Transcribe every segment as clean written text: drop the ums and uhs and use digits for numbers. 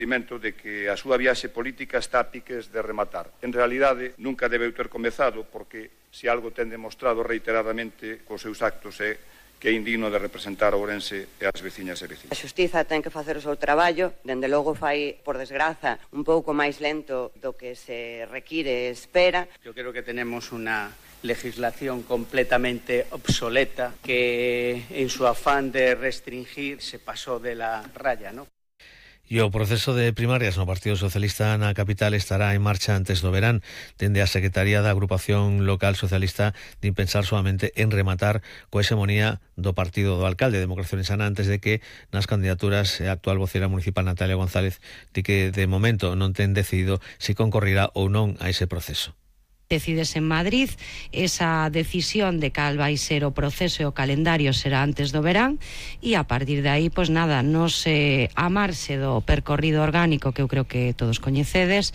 de que a súa viaxe política está a piques de rematar. En realidade, nunca debeu ter comezado porque se algo ten demostrado reiteradamente cos seus actos é que é indigno de representar a Ourense e as veciñas e veciños. A xustiza ten que facer o seu traballo, dende logo fai, por desgraza, un pouco máis lento do que se require e espera. Yo creo que tenemos una legislación completamente obsoleta que en su afán de restringir se pasó de la raya, ¿no? E o proceso de primarias no Partido Socialista na capital estará en marcha antes do verán. Dende a Secretaría da Agrupación Local Socialista din pensar solamente en rematar coa hexemonía do partido do alcalde Democracia Ourensana antes de que nas candidaturas a actual vocera municipal Natalia González di que de momento non ten decidido se concorrerá ou non a ese proceso. Decides en Madrid, esa decisión de cal vai ser o proceso e o calendario será antes do verán e a partir de aí, pois nada, nos amarse do percorrido orgánico que eu creo que todos coñecedes,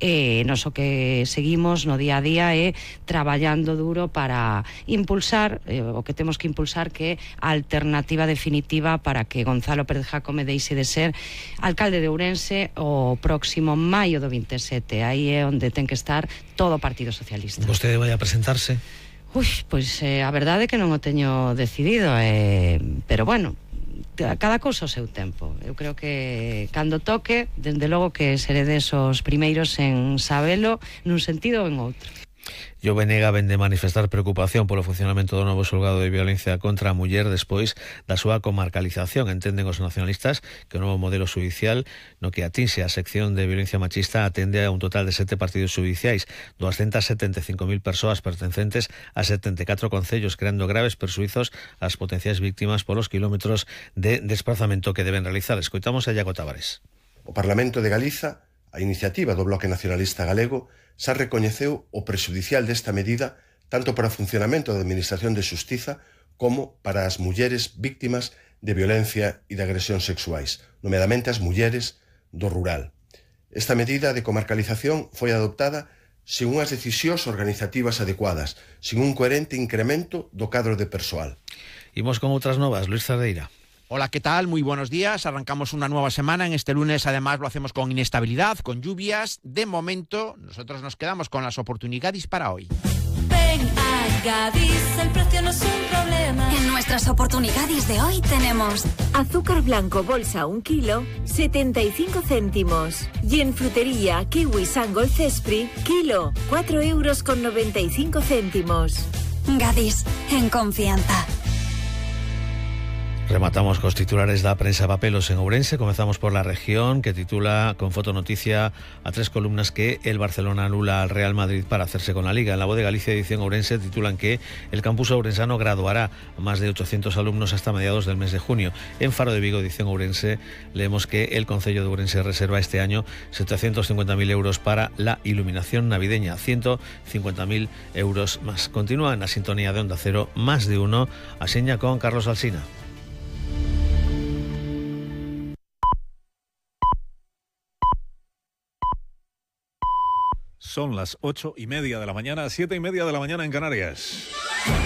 nos o que seguimos no día a día é traballando duro para impulsar o que temos que impulsar, que é a alternativa definitiva para que Gonzalo Pérez Jácome deixe de ser alcalde de Ourense o próximo maio do 27. Aí é onde ten que estar todo o Partido Socialista. Vostede vai a presentarse? Pois a verdade é que non o teño decidido, pero bueno, cada cousa o seu tempo. Eu creo que cando toque, dende logo que seré desos primeiros en sabelo nun sentido ou en outro. E o BNG ven de manifestar preocupación polo funcionamento do novo xulgado de violencia contra a muller despois da súa comarcalización. Entenden os nacionalistas que o novo modelo xudicial no que atinxe a sección de violencia machista atende a un total de 7 partidos xudiciais, 275.000 persoas pertencentes a 74 concellos, creando graves perxuizos ás potenciais víctimas polos kilómetros de desplazamento que deben realizar. Escoitamos a Iago Tavares. O Parlamento de Galiza, a iniciativa do Bloque Nacionalista Galego, xa recoñeceu o prexudicial desta medida tanto para o funcionamento da Administración de Xustiza como para as mulleres víctimas de violencia e de agresións sexuais, nomeadamente as mulleres do rural. Esta medida de comarcalización foi adoptada sen unhas decisións organizativas adecuadas, sen un coherente incremento do cadro de persoal. Imos con outras novas, Luis Cerdeira. Hola, ¿qué tal? Muy buenos días. Arrancamos una nueva semana. En este lunes, además, lo hacemos con inestabilidad, con lluvias. De momento, nosotros nos quedamos con las oportunidades para hoy. Ven a Gadis, el precio no es un problema. En nuestras oportunidades de hoy tenemos azúcar blanco bolsa 1 kilo, 75 céntimos. Y en frutería, kiwi Sangol Cespri, kilo, 4,95 €. Gadis, en confianza. Rematamos cos titulares da prensa papelos en Ourense. Comezamos por La Región, que titula con fotonoticia a 3 columnas que el Barcelona anula al Real Madrid para hacerse con la Liga. En La Voz de Galicia, edición Ourense, titulan que el campus ourensano graduará a más de 800 alumnos hasta mediados del mes de junio. En Faro de Vigo, edición Ourense, leemos que el Concello de Ourense reserva este año 750.000 euros para la iluminación navideña, 150.000 euros más. Continúa en la sintonía de Onda Cero, Más de Uno, a seña con Carlos Alsina. Son las 8:30 de la mañana, 7:30 de la mañana en Canarias.